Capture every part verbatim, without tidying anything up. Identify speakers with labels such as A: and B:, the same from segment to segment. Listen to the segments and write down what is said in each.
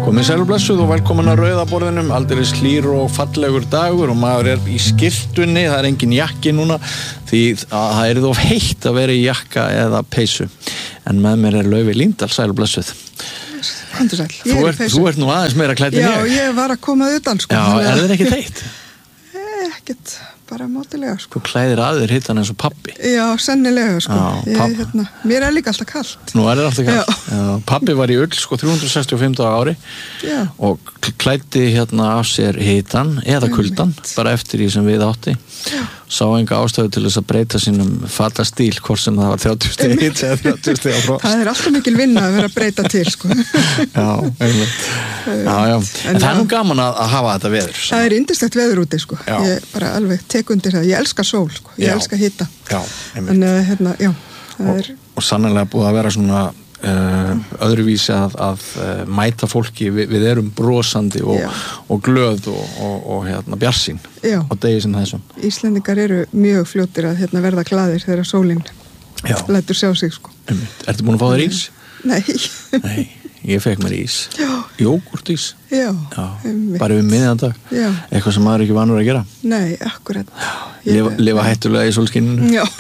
A: Komið sæl og blessuð og velkomin að rauðaborðinum, aldeilis hlýr og fallegur dagur og maður er í skyrtunni, það er engin jakki núna því að það er of heitt að vera í jakka eða peysu. En með mér er Laufey Líndal, sæl og blessuð.
B: Þú
A: ert, þú ert nú aðeins meira klædd en ég.
B: Já, ég var að koma utan sko.
A: Já, er það ekki heitt?
B: Ekkert, bara mótilega sko.
A: Þú klæðir að þér hittan eins og pabbi.
B: Já, sennilega sko.
A: Já,
B: ég, hérna, mér er líka alltaf kalt.
A: Nú er það alltaf kalt. Já. Já, pabbi var í ull sko þrjú hundruð sextíu og fimm daga á ári. Já. Og klæddi hérna af sér hittan eða kuldan, bara eftir því sem við átti. Já. Sá enga ástæðu til þess að breyta sínum fatastíl, hvort sem það var þrjátíu stig hitt eða þrjátíu stig á frost.
B: Það er alltaf mikil vinna að vera að breyta til sko.
A: Já, einmitt. Já, já. En, en það er nú gaman að, að hafa þetta veður.
B: Það er yndislegt veður úti sko. Já. Ég bara alveg tek undir það. Ég elska sól sko. Ég já. elska hita.
A: Já, einmitt.
B: En uh, hérna, já. Það
A: og,
B: er...
A: og sannlega búið að vera svona Uh, öðruvísi að, að uh, mæta fólki, Vi, við erum brosandi og, og glöð og, og, og hérna, bjarsýn á degi sem þessum.
B: Íslendingar eru mjög fljótir að hérna, verða glaðir þegar sólin lætur sjá sig sko.
A: Ertu búin að fá þér ís?
B: Nei.
A: Nei, ég fekk mér ís. Jógurt ís.
B: Já,
A: Já. Bara við miðjan dag. Já. Eitthvað sem maður ekki vanur að gera.
B: Nei, akkurat.
A: Lifa, lifa hættulega í sólskinninu.
B: Já.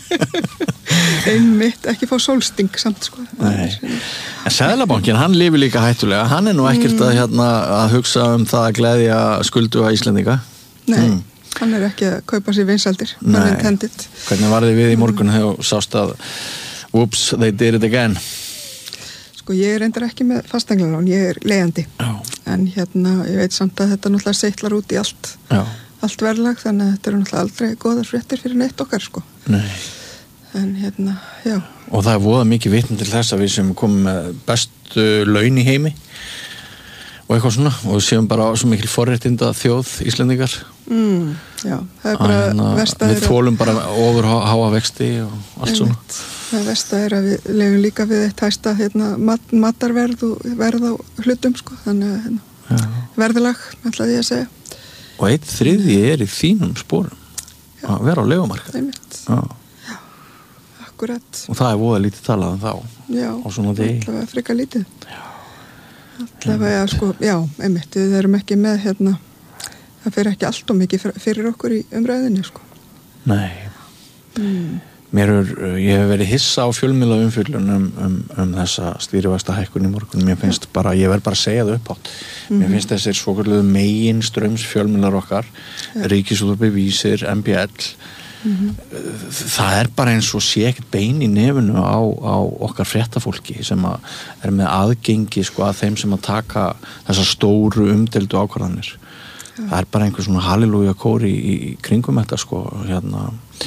B: Einmitt, ekki fá sólsting samt sko.
A: Nei. En Seðlabankinn, hann lifir líka hættulega. Hann er nú ekkert mm. að, hérna, að hugsa um það að gleðja skulduga Íslendinga.
B: Nei,
A: mm.
B: hann er ekki að kaupa sér vinsaldir.
A: Hvernig var þið við í morgun þegar sást að whoops, they did it again?
B: Sko, ég er reyndar ekki með fasteigналán, ég er leigjandi. Já. En hérna, ég veit samt að þetta náttúrulega seitlar út í allt, allt verðlag, þannig að þetta eru náttúrulega aldrei góðar fréttir fyrir neitt okkar sko. Nei. En hérna, já. Og
A: það er voða mikið vitni til þess að við sem komum með bestu laun í heimi og eitthvað svona og við séum bara svo mikil forréttinda þjóð Íslendingar.
B: Mm, já, það er bara
A: hérna,
B: versta
A: við þolum bara ofur háa vexti og allt svona.
B: Það versta er að við lefum líka við eitt hæsta hérna, mat, matarverð og verð á hlutum sko, þannig að hérna, verðalag, ætlaði ég að segja.
A: Og eitt þriðji er í þínum sporum já. Að vera á leigumarkað.
B: Einmitt.
A: Já.
B: Akkurat.
A: Og það er voða lítið talað um þá.
B: Já, allavega frika lítið. Já. Allavega, sko, já, einmitt, við erum ekki með, hérna, það fyrir ekki allt og mikið fyrir okkur í umræðinni, sko.
A: Nei. Mm. Mér er, ég hef verið hissa á fjölmiðla umfjöllun um, um, um þessa stýrivaxta hækkun í morgun. Mér finnst já. bara, ég verð bara að segja það upphátt. Mm-hmm. Mér finnst þessir svokölluðu megin ströms fjölmiðlar okkar, ja. Ríkisútvarpið, Vísir, M B L, mm-hmm. það er bara eins og sé ekkert bein í nefinu á, á okkar fréttafólki sem að er með aðgengi sko að þeim sem að taka þessar stóru umdeldu ákvarðanir. Ja. Það er bara einhver svona halleluja kóri í, í kringum þetta sko, hérna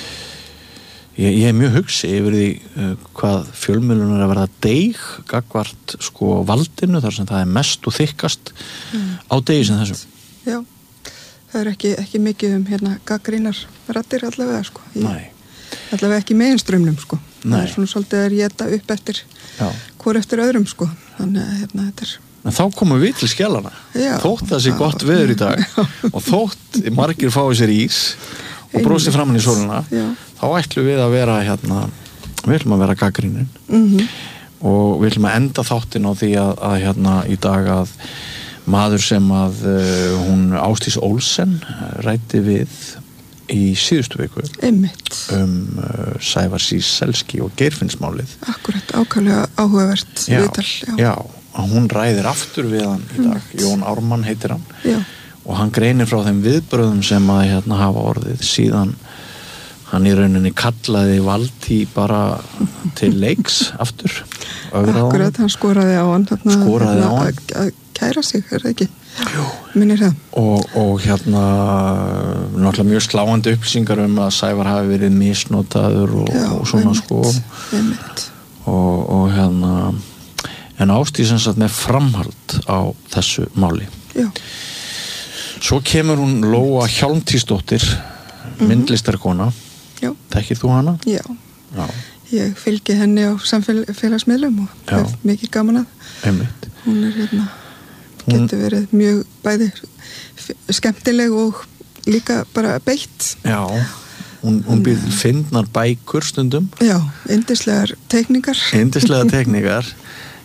A: ég, ég er mjög hugsi yfir því uh, hvað fjölmiðlunar er að verða deig gagvart sko valdinu þar sem það er mest og þykkast mm. á degi sem þessum.
B: Já. Það er ekki, ekki mikið um hérna gaggrínar raddir allavega sko. Í,
A: Nei.
B: Allavega ekki meginströmmnum sko.
A: Nei.
B: Það er svona svolítið að éta upp eftir Já. Hvor eftir öðrum sko. Þannig að hérna þetta er...
A: En þá komum við til skjálana. Já. Þótt það sé gott veður í dag Já. Og þótt margir fái sér ís og brosi framan í sólina, Já. Þá ætlum við að vera hérna, við ætlum að vera gaggrínir
B: mm-hmm.
A: og við ætlum að enda þáttin á því að, að hérna í dag að maður sem að uh, hún Ásdís Olsen ræddi við í síðustu viku
B: Einmitt.
A: um uh, Sævar Síselski og Geirfinnsmálið.
B: Akkurat, ákaflega áhugavert viðtal.
A: Já, já, hún ræðir aftur við hann í dag. Einmitt. Jón Ármann heitir hann.
B: Já.
A: Og hann greinir frá þeim viðbröðum sem að hérna hafa orðið síðan hann í rauninni kallaði Valtý bara til leiks aftur.
B: Akkurat, hann skoraði á hann. Þarna,
A: skoraði
B: hérna,
A: á hann.
B: Að, að kæra sig, er það ekki?
A: Jú.
B: Minnir það.
A: Og, og hérna, náttúrulega mjög sláandi upplýsingar um að Sævar hafi verið misnotaður og, Já, og svona
B: einmitt,
A: sko.
B: Einmitt.
A: Og, og hérna, en Ásdís sem sagt með framhald á þessu máli.
B: Já.
A: Svo kemur hún Lóa Hjálmtýsdóttir, mm-hmm. myndlistarkona.
B: Já.
A: Þekkir þú hana?
B: Já.
A: Já.
B: Ég fylgi henni á samfélagsmiðlum og hef mikið gaman að.
A: Einmitt.
B: Hún er hérna, getur verið mjög bæði skemmtileg og líka bara beitt.
A: Já, hún, hún býr fyndnar bækur stundum.
B: Já, yndislegar teikningar.
A: Yndislegar teikningar.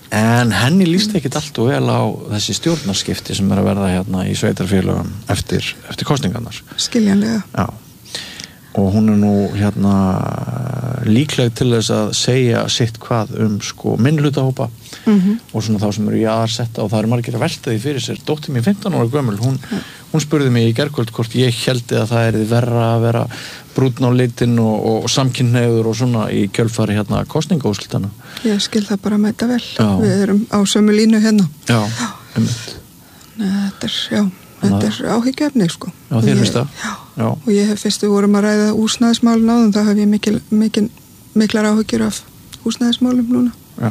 A: en henni líst ekkit allt og vel á þessi stjórnarskipti sem er að verða hérna í sveitarfélögum eftir, eftir kosningarnar.
B: Skiljanlega.
A: Já. Og hún er nú hérna líkleg til þess að segja sitt hvað um sko minnhlutahópa mm-hmm. og svona þá sem eru jaðarsetta og það eru margir að velta því fyrir sér. Dóttir mín fimmtán ára gömul, hún, ja. hún spurði mig í gærkvöld hvort ég héldi að það er verra að vera brúnn á litin og, og, og samkynhneigður og svona í kjölfari hérna kosningaúrslitana.
B: Ég skil það bara mæta vel. Já. Við erum á sömu línu hérna.
A: Já, einmitt.
B: Þetta er, já, þetta er áhyggjuefni, sko.
A: Já, þér finnst það?
B: Já. Já. Og ég hef fyrst við vorum að ræða húsnæðismálin áðan, þá hef ég mikil, mikil, miklar áhyggjur af húsnæðismálum núna.
A: Já.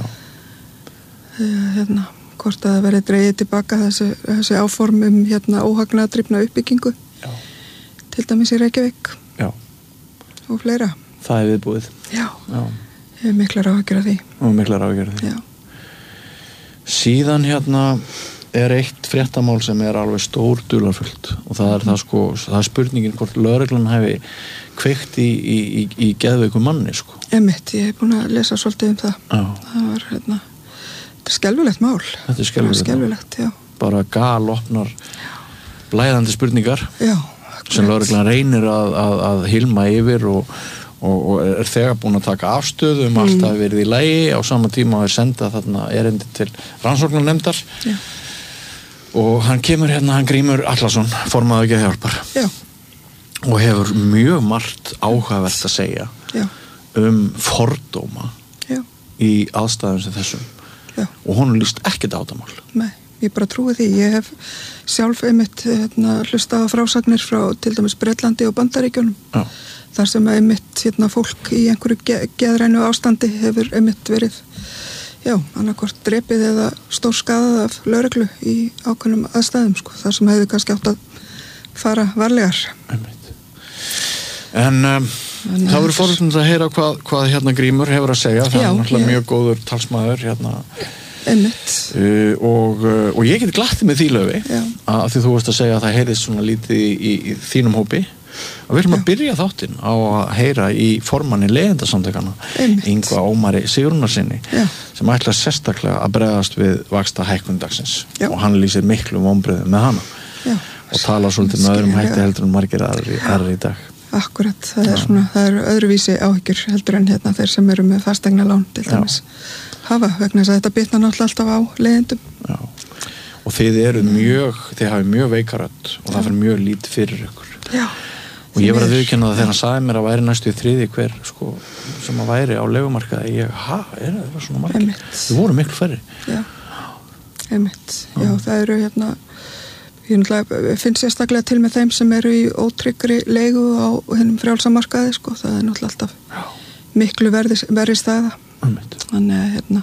B: Hérna, hvort að það verði dregið tilbaka þessi, þessi áform um hérna óhagnaðardrifna uppbyggingu. Já. Til dæmis í Reykjavík.
A: Já.
B: Og fleira.
A: Það er viðbúið.
B: Já.
A: Já.
B: Ég hef miklar áhyggjur af því.
A: Og miklar áhyggjur af því.
B: Já. Síðan
A: hérna er eitt fréttamál sem er alveg stór dularfullt og það er það sko, það er spurningin hvort lögreglan hefði kveikt í, í, í, í geðveiku manni sko.
B: Emitt, ég hef búin að lesa svolítið um það.
A: Já.
B: Það var hérna, þetta er skelfilegt mál.
A: Þetta er skelfilegt.
B: Skelfilegt, já.
A: Bara galopnar blæðandi spurningar.
B: Já.
A: Sem lögreglan reynir að, að, að hilma yfir og, og, og er þegar búin að taka afstöðu um mm. allt að verið í lagi á sama tíma að senda þarna erindi til rannsóknarnefndar. Já. Og hann kemur hérna, hann Grímur Atlason, formaður Geðhjálpar. Já. Og hefur mjög margt áhugavert að segja Já. Um fordóma Já. Í aðstæðum sem þessum. Já. Og honum líst ekkert á þetta mál.
B: Nei. Ég bara trúi því. Ég hef sjálf einmitt hérna, hlustað á frásagnir frá til dæmis Bretlandi og Bandaríkjunum. Já. Þar sem einmitt hérna, fólk í einhverju ge geðrænu ástandi hefur einmitt verið já, annarkvort drepið eða stór skaðað af lögreglu í ákveðnum aðstæðum sko, þar sem hefði kannski átt að fara varlegar. Einmitt.
A: En um, það verður forvitnilegt að heyra hvað, hvað hérna Grímur hefur að segja. Það já, er náttúrulega mjög góður talsmaður hérna. Uh, og, uh, og ég geti glatt með því Laufey að því þú veist að segja að það heyrðist svona lítið í, í, í þínum hópi og við erum að byrja þáttinn á að heyra í formanni leyendasamtökanna Ingva Ómari Sigrúnarsinni sem ætlar sérstaklega að bregðast við vaxta hækkun dagsins Já. Og hann lýsir miklu vonbrigðum með hana Já. Og tala svolítið með öðrum hætti heldur en margir aðrir í dag.
B: Akkurat, það er, svona, það er öðruvísi áhyggjur heldur en hérna þeir sem eru með fasteignalán til dæmis hafa vegna þess að þetta bitnar náttúrulega alltaf á leiðendum.
A: Já, og þið eru mjög, þið hafið mjög veikarödd og það fyrir mjög lítið fyrir ykkur.
B: Já.
A: Og ég var að viðurkenna það þegar hann sagði mér að væri næstu í þriði hver sko, sem að væri á leigumarkaði. Ég, ha, er það svona margir? Þið voru miklu færri.
B: Já, einmitt. Já, það eru hérna Ég finn sérstaklega til með þeim sem eru í ótryggri leigu á hennum frjálsamarkaði, sko. Það er náttúrulega alltaf já. Miklu verði, verði staða.
A: Einmitt.
B: Þannig að, hérna,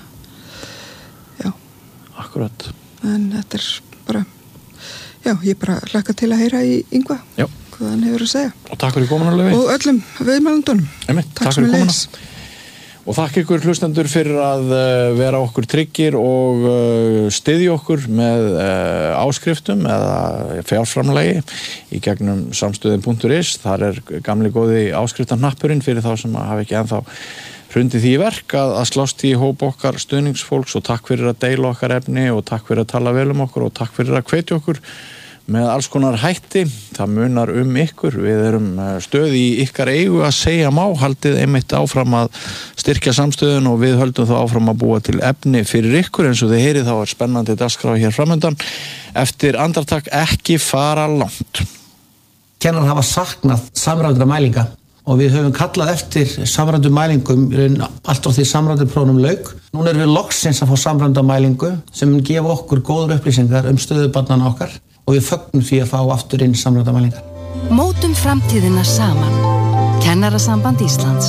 B: já.
A: Akkurat.
B: En þetta er bara, já, ég bara hlakka til að heyra í Ingva.
A: Já.
B: Hvað hann hefur að segja.
A: Og takk fyrir komuna, Laufey.
B: Og öllum viðmælandunum.
A: Einmitt, takk, takk fyrir komuna. Og þakka ykkur hlustendur fyrir að uh, vera okkur tryggir og uh, styðja okkur með uh, áskriftum eða fjárframlagi í gegnum samstöðin punktur is. Þar er gamli góði áskriftarhnappurinn fyrir þá sem hafa ekki ennþá hrundið því í verk að, að slást í hóp okkar stuðningsfólks og takk fyrir að deila okkar efni og takk fyrir að tala vel um okkur og takk fyrir að hvetja okkur með alls konar hætti. Það munar um ykkur, við erum stöð í ykkar eigu að segja má, haldið einmitt áfram að styrkja samstöðun og við höldum þá áfram að búa til efni fyrir ykkur eins og þið heyrið þá er spennandi dagskrá hér framöndan. Eftir andartak ekki fara langt.
C: Kennarar hafa saknað samræmdra mælinga og við höfum kallað eftir samræmdu mælingum allt á því samræmdu prófunum lauk. Núna erum við loksins að fá samræmda mælingu sem mun gefa okkur góður upplýsingar um stöðu barnanna okkar og við fögnum því að fá aftur inn samræmda mælingar.
D: Mótum framtíðina saman. Kennarasamband Íslands.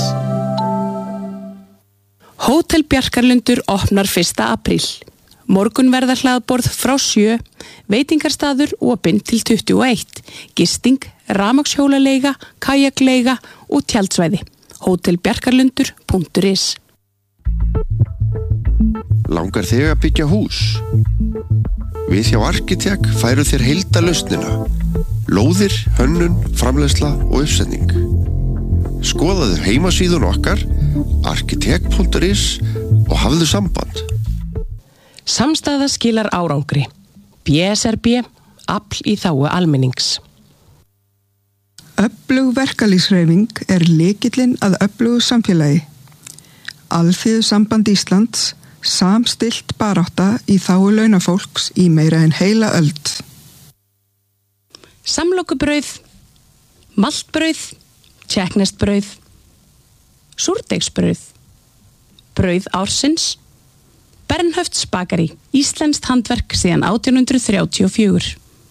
D: Hótel Bjarkarlundur opnar fyrsta apríl. Morgun verða hlaðborð frá sjö, veitingarstaður opinn til tuttugu og eitt, gisting, rafmagnshjólaleiga, kajakleiga og tjaldsvæði. hótel bjarkarlundur punktur is.
E: Langar þig að byggja hús? Við hjá Arkitek færu þér heildarlausnina. Lóðir, hönnun, framleiðsla og uppsetning. Skoðaðu heimasíðun okkar arkitek punktur is og hafðu samband.
D: Samstaða skilar árangri. B S R B, afl í þágu almennings.
B: Öflug verkalýðshreyfing er lykillinn að öflugu samfélagi. Alþýðusamband Íslands samstillt barátta í þágu launafólks í meira en heila öld.
D: Samlokubrauð, maltbrauð, tékkneskt-brauð, súrdeigsbrauð, brauð ársins, Bernhöfts bakari, íslenskt handverk síðan átján hundruð þrjátíu og fjögur.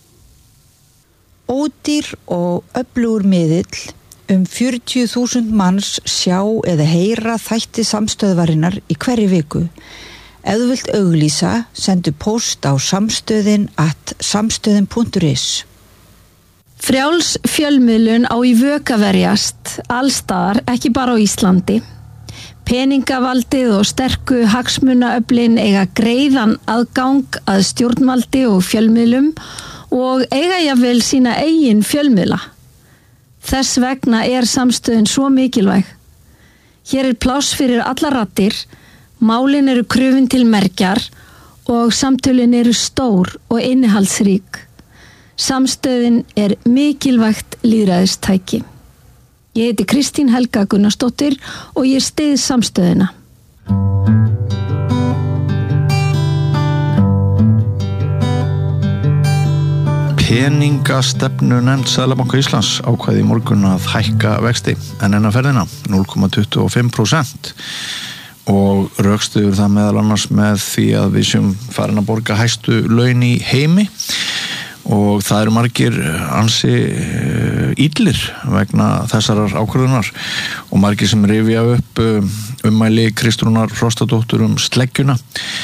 F: Ódýr og öflugur miðill, um fjörutíu þúsund manns sjá eða heyra þætti samstöðvarinnar í hverri viku. Ef þú vilt auglýsa, sendu post á samstöðin at samstöðin punktur is.
G: Frjáls fjölmiðlun á í vök að verjast, allstaðar, ekki bara á Íslandi. Peningavaldið og sterku hagsmunaöflin eiga greiðan aðgang að stjórnvaldi og fjölmiðlum og eiga jafnvel sína eigin fjölmiðla. Þess vegna er samstöðin svo mikilvæg. Hér er pláss fyrir allar raddir, málin eru krufin til mergjar og samtölin eru stór og innihaldsrík. Samstöðin er mikilvægt lýðræðistæki. Ég heiti Kristín Helga Gunnarsdóttir og ég styð samstöðina.
A: Peningastefnu nefnd Seðlabanka Íslands ákvæði í morgun að hækka vexti en enn að ferðina núll komma tuttugu og fimm prósent og rökstuður það meðal annars með því að við séum farin að borga hæstu laun í heimi og það eru margir ansi illir vegna þessarar ákvörðunar og margir sem rifja upp ummæli Kristrúnar Frostadóttur um sleggjuna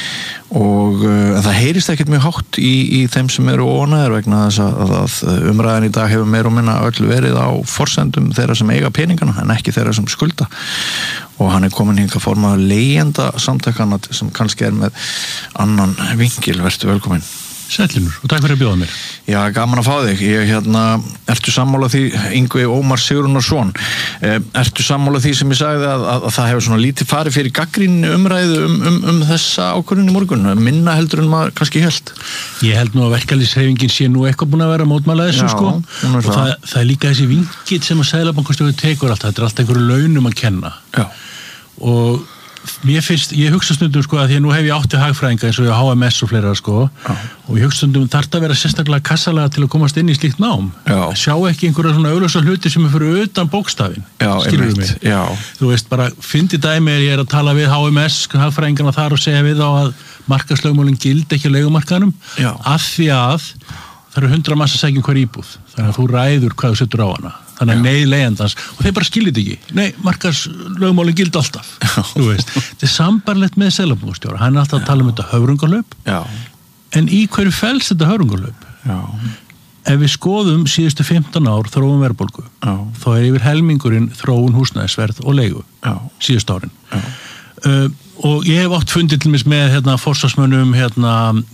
A: og uh, það heyrist ekkert mjög hátt í, í þeim sem eru óánægðir vegna þess að, að umræðan í dag hefur meir og minna öll verið á forsendum þeirra sem eiga peningana en ekki þeirra sem skulda og hann er komin hingað formaður leigjenda samtakana sem kannski er með annan vinkil. Vertu velkomin.
H: Sællunur og takk fyrir að bjóða mér.
A: Já, gaman að fá þig. Ég hérna, ertu sammála því, Yngvi Ómar Sigurðarson, ertu sammála því sem ég sagði að, að, að það hefur svona lítið farið fyrir gagnrýni umræðu um, um, um þessa ákvörðun í morgun, minna heldur en maður kannski held?
H: Ég held nú að verkalýðshreyfingin sé nú eitthvað búin að vera að mótmæla þessu. Já, sko og það. Það, það er líka þessi vinkill sem að Seðlabankastjóri tekur alltaf, þetta er alltaf einhverju launum að kenna. Já. Og mér finnst, ég hugsa stundum sko að því að nú hef ég átti hagfræðinga eins og ég á H M S og fleira sko Já. Og ég hugsa stundum þarf það að vera sérstaklega kassalega til að komast inn í slíkt nám. Já. Sjá ekki einhverja svona augljósa hluti sem er fyrir utan bókstafinn. Já, skilur mig. Já. Þú veist bara, fyndi dæmi er ég er að tala við H M S hagfræðingana þar og segja við á að markaðslögmálin gildi ekki á leigumarkaðnum af því að það eru hundra manns að segja hver íbúð. Þannig að þú ræður hvað þú setur á hana. Þannig að nei leigjandans og þeir bara skiljið ekki. Nei, markaðslögmálin gildi alltaf. Þú veist, þetta er sambarlegt með Seðlabankastjóra. Hann er alltaf að tala um þetta höfrungalöp. Já. En í hverju felst þetta höfrungalöp? Já. Ef við skoðum síðustu fimmtán ár þróun verðbólgu, Já. Þá er yfir helmingurinn þróun húsnæðisverð og leigu. Já. Síðustu árin. Já. Uh, og ég hef átt fundið til mis með hérna forsvarsmönnum hérna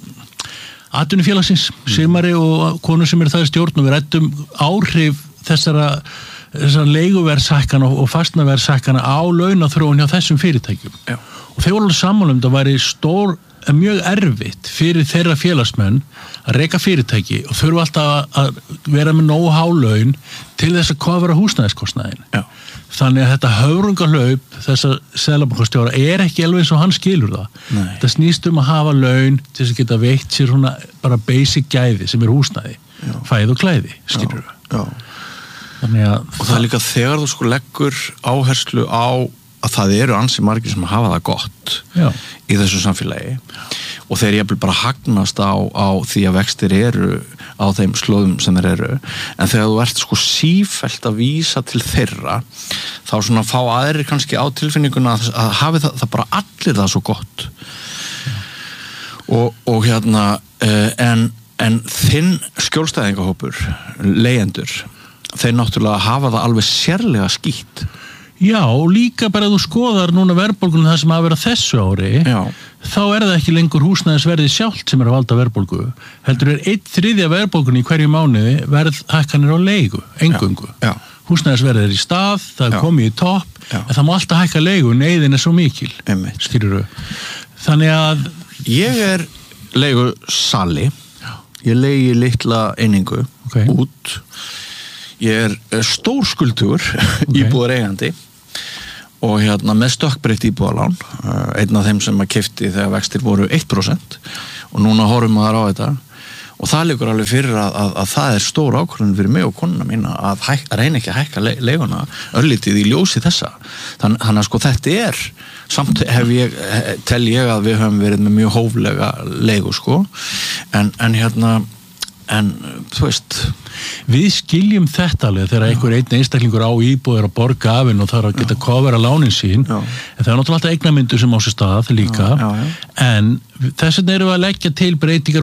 H: atvinnufélagsins, Sigmari og konur sem eru það í stjórn og við ræddum áhrif þessara, þessara leiguverðshækkana og fastnaverðshækkana á launaþróun hjá þessum fyrirtækjum. Já. Og þeir voru alveg sammála um það væri stór, mjög erfitt fyrir þeirra félagsmenn að reka fyrirtæki og þurfa alltaf að vera með nógu há laun til þess að kofra húsnæðiskostnaðin. Já. Þannig að þetta höfrungalaup þessar Seðlabankastjóra er ekki alveg eins og hann skilur það. Nei. Þetta snýst um að hafa laun til þess að geta veitt sér svona bara basic gæði sem er húsnæði, Já. Fæð og klæði, skilur við. Já. Þannig að
A: og það er líka þegar þú sko leggur áherslu á að það eru ansi margir sem hafa það gott Já. Í þessu samfélagi og þeir jafnvel bara hagnast á, á því að vextir eru á þeim slóðum sem þeir eru en þegar þú ert sko sífellt að vísa til þeirra þá svona fá aðrir kannski á tilfinninguna að, að hafi það, það bara allir það svo gott og, og hérna en, en þinn skjólstæðingahópur leigjendur þeir náttúrulega hafa það alveg sérlega skýtt.
H: Já, og líka bara að þú skoðar núna verðbólgunum það sem hafa verið þessu ári, Já. Þá er það ekki lengur húsnæðisverðið sjálft sem er að valda verðbólgu. Heldur er einn þriðja verðbólgun í hverju mánuði verðhækkanir á leigu, eingöngu. Já. Já. Húsnæðisverðið er í stað, það er komið í topp, Já. En það má alltaf hækka leigu, neyðin er svo mikil. Stýruru. Þannig að
A: Ég er leigu sali, ég leigi litla einingu okay. út, ég er stór skuldugur, okay. íbúðar eigandi og hérna með stökkbreytt íbúðalán, einn af þeim sem að keypti þegar vextir voru eitt prósent og núna horfum maður á þetta og það liggur alveg fyrir að, að, að það er stór ákvörðun fyrir mig og konuna mína að, hæk, að reyna ekki að hækka le, leiguna örlítið í ljósi þessa Þann, þannig að sko þetta er samt hef ég, tel ég að við höfum verið með mjög hóflega leigu sko en, en hérna en þú veist
H: við skiljum þetta alveg þegar einhver einn einstaklingur á íbúð er að borga af henn og þarf að geta kofera lánin sín já. En það er náttúrulega alltaf eignamyndur sem á sér stað líka já, já, já. En þess vegna erum við að leggja til breytingar